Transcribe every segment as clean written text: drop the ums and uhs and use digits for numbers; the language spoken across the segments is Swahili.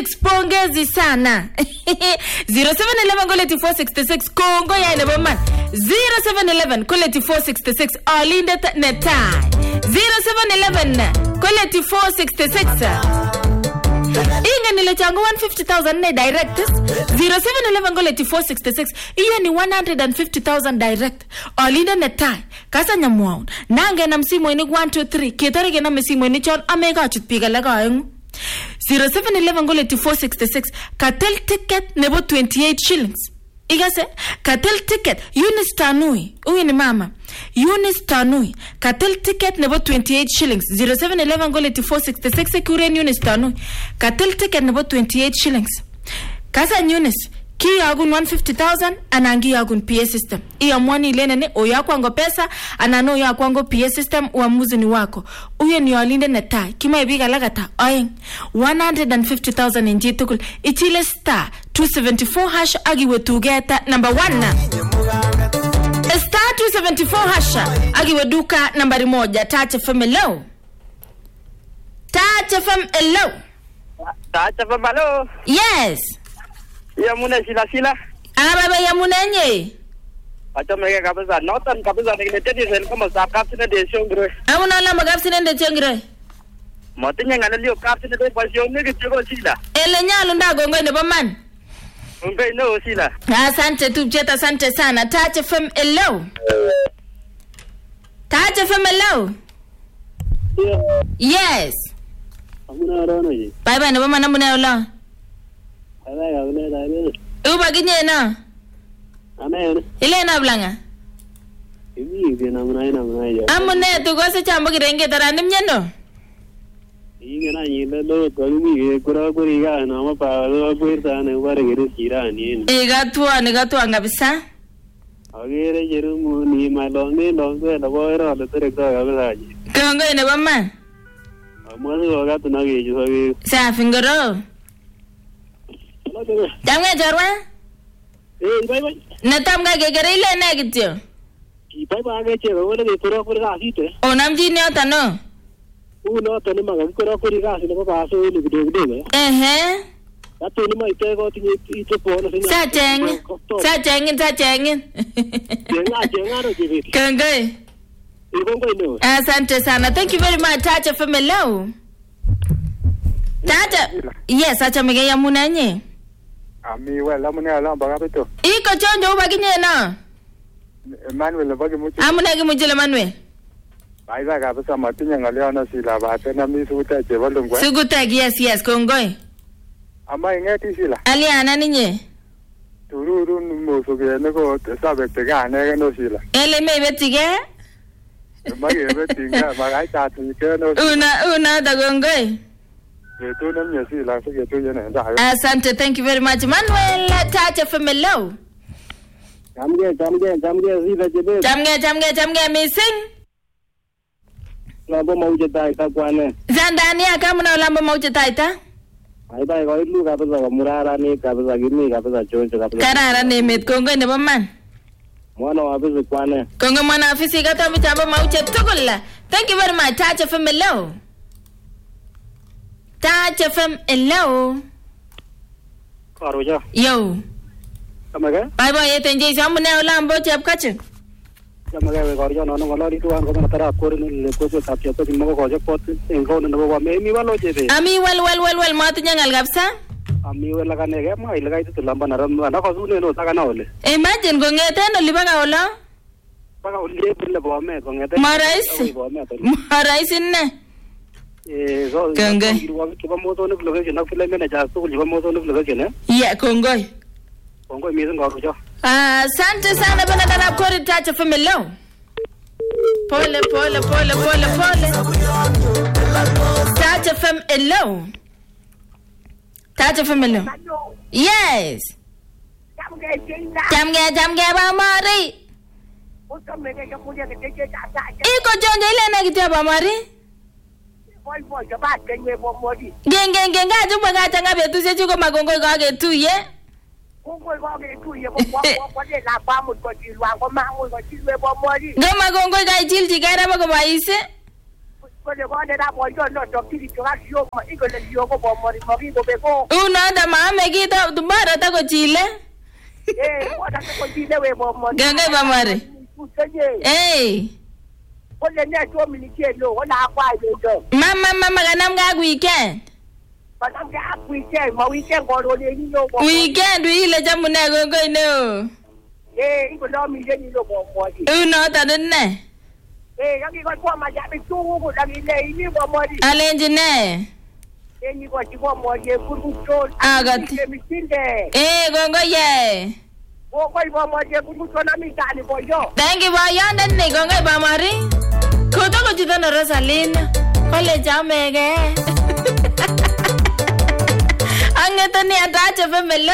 Pongezi sana. 0711 koleti 466 Kongo ya nebo man. 0711 koleti 466 Alinde netai. 0711 koleti 466 Inga nile chango 150,000 ne direct. 0711 koleti 466 Iya ni 150,000 direct. Alinde netai. Kasa nyamuaun. Nange na msimu ini 1, 2, 3 Kitari gena msimu ini chon amega chutpiga laga yengu 0711 koleti 466 Katel ticket nebo 28 shillings Igase Katel ticket Eunice Tanui Uwe ni mama Eunice Tanui Katel ticket nebo 28 shillings 0711 koleti 466 Sekuren Eunice Tanui Katel ticket nebo 28 shillings Kasa Eunice Ki yagun 150,000 anangi yagun PA system. Iya mwani ilene ne oya kwango pesa anano ya kwango PA system uamuzi ni wako. Uye ni Alinde netai. Kima ibiga lagata oyeng 150,000 inji tukul. Ichile star 274 hash agiwe tugeta number 1. Star 274 hash agiwe duka nambari 1. Touch FM hello. Touch FM hello. Touch FM hello. Yes. Yamuna sila. Baba yamunenye. Acha mege kabisa notan kabisa niliteti sen kama sa kapsine de shongre. Amuna la magapsine de chengre. Motinya nganalio kapsine de passion ni kitego sila. Ele nyalo ndago ngene baman. Umbe no sila. Asante tupcheta asante sana. Touch FM hello. Touch FM hello. Yes. Amuna rono yi. Bye ne baman amuna ola. Ala ule dale. Uba ginye na. Amen. Ile na blanga. Ibi na muna ya. Amune tu go se chambo girenge taranim nyendo. Inga na yile lo kolumi kura kuriga na mapa lo kwirta na bare gere sirani. Igatua ngabisa. Agere jerumu ni malonge longe na boero le tere ka gabaji. Kongo ne baman. Amwazo ga tunage jisabe. Safi ngoro. Jamga jarwa? Bye. Natamga gegere ile na gityo. Bye ga chero wala de kura kura asite. Onamji ne otano. Uno tani maga kura kura ga asite ba aso ni gide. Ato ni mai tego tinye ite pona sinya. Sa chengin. Jenga ro jibe. Kongo. Kongo no. Asante sana. Thank you very much. Tata Femelo. Tata. Yes, acha mege ya munanye. Ami wala mune ala baga beto. Iko chonjo ubaginye na. Manuel bagi mucho. Amuna gi mujile Manuel. Baiza kabisa matinya ngaleo na sila ba tena mi suta je walungwa. Suguta yes kongoi. Ama ingeti sila. Aliana ninye. Tururu musuge neko sabe tega ne no sila. Ele me betige? Mage betinga magai tatu ke no. Una da kongoi. Asante, thank you very much. Manuel, Touch FM hello. Jamge missing. Lambo mauche taita kwane. Zandani akamuna lambo mauche taita. Aiba ko ilu kabisa murara ni kabisa gimi kabisa choncho kabisa. Karara ni met kongo ne baman. Mwana wa afisi kwane. Kongo mwana afisi kata mchamba mauche tukula. Thank you very much. Touch FM hello. Touch FM hello. Karoja. Yo. Kamaga? Bye yete nje samune olambo chapkache. Kamaga we karoja no ngolari tuan ko tara kor ni le ko so tapya to mo ko je pot engo no bo me mi walo jebe. Ami well matinya ngal kapsa. Ami well ka nege ma ile ga itu lamba na ko sune no taka na ole. Imagine go ngete no libaga ola. Baga ole bille bo me ko ngete. Marais ne. Kongoi. Yeah, Kongoi. Kongoi mizin garuja. Asante sana bana dana kori Touch FM hello. Pole. Touch FM hello. Touch FM hello. Yes. Jamge ba mari. Iko jonjo ile na kitia ba mari. Geng ngaje bagacha ngabe tusechu ko magongo ga ge tuye. Kongo ga ge tuye ko de la ba mu ko tilwa ko ma mu ko tilwe bo mori. Ga magongo ga jilji ga ra ba ko baise. Kole bode na boyo no dokiri tukasio igole yoko bomori mogigo beko. Unaenda maame kita tumara tako chile. Wada ko chile we bomori. Ganga bomori. Kole ne to minikelo ona akwa ido. Mama kanam ga weekend. Kanam ga weekend, ma weekend go ro le ni yo. Weekend ile jamu ne go no. Igolo mi je ni lo bomori. Unaenda nne. Yangi ko kwa majabi tu lagi le ni bomori. Alenje ne. Ni ko ti bomori kuruto. Agat. Gongo ye. Ko bomori kuruto na mi tani boyo. Thank you boyo nne gongo bomori. Kuto ko jita na Rosalina. Kole jamege. Angeta ni atache femelo.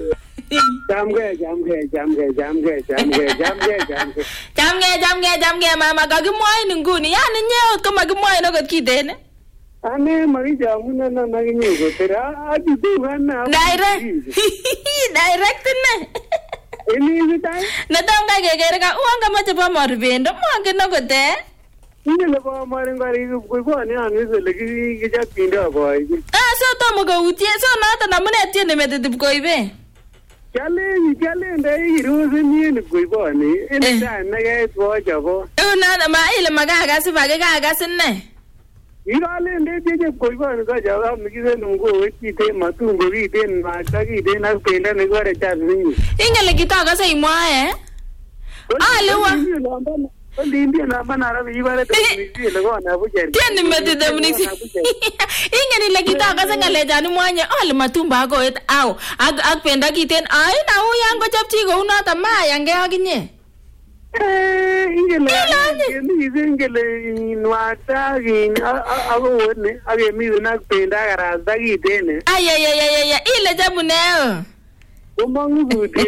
Jamge mama kakimwai nguni yani nyeo kama kimwai no kot kiten ane marijamu na nginyo tera adidu hana direct ne eni vitai na tonga gegere ka uanga mache pa morbendo mwange no kote ile pa maringari ko bani ani zele ki japinda boy so tomo ko utie so nata namune tiene metitip koibe Challenge ndai iruzi ni kuiboni ina na ga twoja bo una ma ile magaga sibage gaga sinne irale ndete kuiboni ga jaga migize nungo wetite matungo giten ma tagide na penda ne gore chazini ingele kitaka sai mwae alewa India na banara ibare ni le go na bujeri tiene metide munisi ingeni le kitaka sangale jani mwanye ole matumba ko et au ak penda kiten ai na u yango chapchi go unata ma yange aginye ingele nwata gin ago ne age mi na penda garasa kitene ay ile jamuneo Umangu bude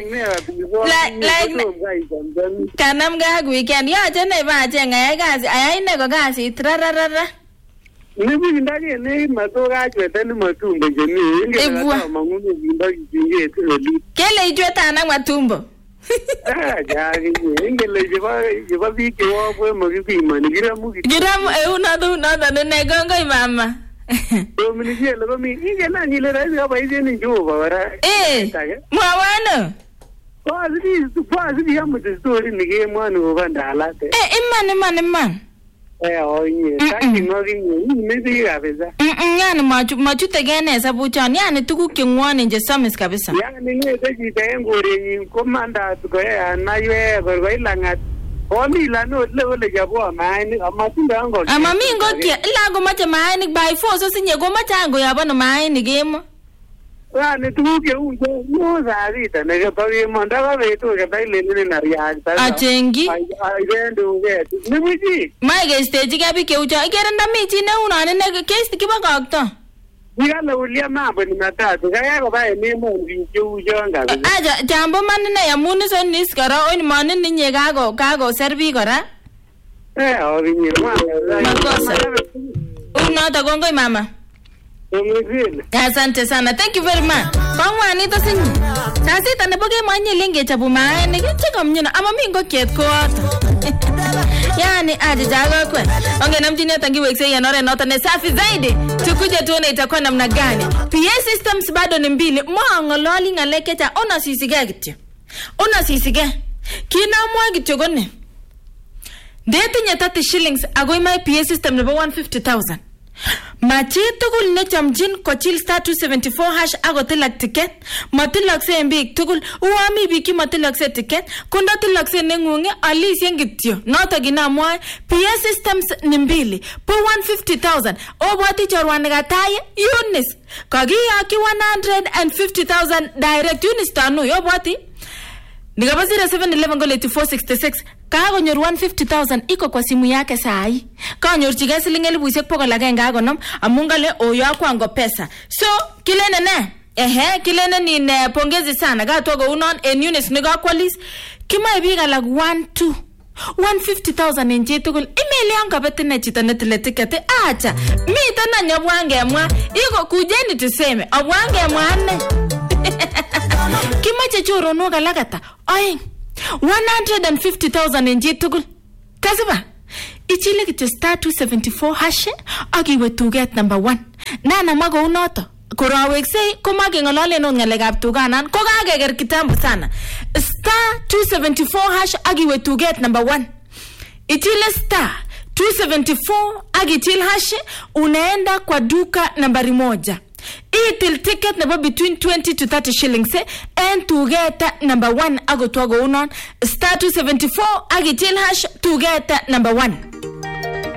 kanam ga weekend ya jene ba je ngai gazi ayai ne go gazi trararara ni bi ndage ne mato ga chwete ni matumbo jeni ingele ga mangu ni ndage jinge teli kele ijweta na matumbo jari ingele jiba bi ke wo bo mo bi mani giramu una ne gongo mama Dominiki lo mi ingela ni le ra ba ide ni jo ba ra mwana Kwazi ya mu story ni ge mwana ba ndala te imman oye taki ngori ni ndi ga beza yani machu tegene sabu chan yani tuku kingwane nje samis kabisa yani ni te ji te ngori ni komanda to ya na ywe go ilanga Omi la no le jabo maani amatinda ngo amami ngokia ila go macha maani by force sinye go macha ngo yaba no maani game ni tuke unje no zarita ne ga pavi manda ga veto ga dai le ne na ria achengi ai gendo ge ni miji mai ge stage ga bi ke uja geranda miji ne una ne ke kiba gakto Nigala ulia mambo ni matatu kaya ko ba ni mo nju jonga aja jambo manne ya muni so nis kara on manne ni nyega go servi kara ovinye makosa una ta gongo mama asante sana thank you very much kongwa ni to sinyi sasa tane boge manye lenge chabu mae ni cheka mnyina ama mingo kiet ko yani aje jaga kwe onge namjini atangi wekse ya nore nota ne safi zaidi tukuje tuone itakuwa namna gani PA systems bado ni mbili mwango loli ngaleke cha ona sisiga gityo ona sisiga kina mwa gityo gone dete nya 30 shillings agoi my PA system number 150,000 Machitugul ne chamjin kochil star 274 hash agotilak ticket matilakse embik tugul uami biki matilakse ticket kunda tilakse nengunge alisi ngityo nota ginamwa PA systems ni mbili po 150,000 obwati chorwane gataye Eunice kagiyaki 150,000 direct Eunice tanu yobwati Nigabazira 711 gole 466 kagonyor 150,000 iko kwa simu yake sahi kanyor chiga siling 1,100 agonom amungale oyo akwango pesa so kilene ne kilene ni ne pongezi sana gatogo unon en Eunice nigakwalis kima ibiga lag 150,000 enje tugul email yanga betene chita netile ticket acha mita na nyabwange mwa iko kujeni tuseme abwange mwane Kimache choro no galagata. Oing 150,000 enje tugul. Kaziba. ichile kityo star 274 hash akiwe tuget number 1 nana mago unoto korawekse komagengolole no ngalekab tuganan ko kageger kitambo sana star 274 hash akiwe tuget number 1 ichile star 274 agichil hash unaenda kwa duka nambari 1 itil ticket nebo between 20 to 30 shillings and tugeta number 1 agotwago unon star 274 agichil hash tugeta number 1